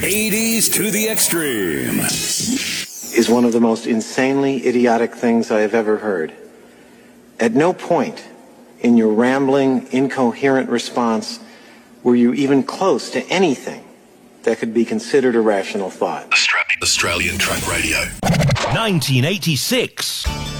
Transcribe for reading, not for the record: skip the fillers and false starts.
80s to the extreme is one of the most insanely idiotic things I have ever heard. At no point in your rambling, incoherent response were you even close to anything that could be considered a rational thought. Australian Truck Radio. 1986.